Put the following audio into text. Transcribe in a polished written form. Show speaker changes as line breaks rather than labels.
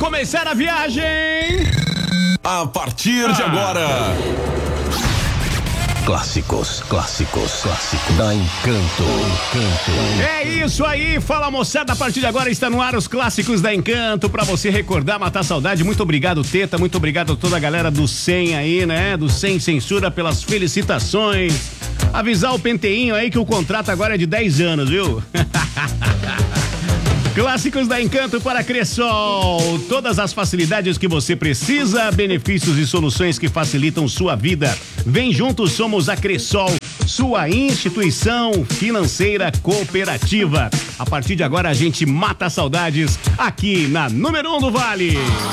começar a viagem.
A partir de agora. Clássicos da Encanto.
É isso aí, fala moçada, a partir de agora está no ar os Clássicos da Encanto, pra você recordar, matar saudade. Muito obrigado, Teta, muito obrigado a toda a galera do 100 aí, né, do Sem Censura, pelas felicitações. Avisar o Penteinho aí que o contrato agora é de 10 anos, viu? Clássicos da Encanto para Cressol. Todas as facilidades que você precisa, benefícios e soluções que facilitam sua vida. Vem juntos, somos a Cressol, sua instituição financeira cooperativa. A partir de agora a gente mata saudades aqui na número 1 do Vale.